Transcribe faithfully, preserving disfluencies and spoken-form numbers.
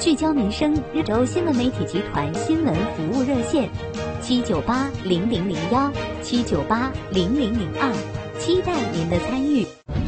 聚焦民生，日州新闻媒体集团新闻服务热线：七九八零零零幺七九八零零零二，期待您的参与。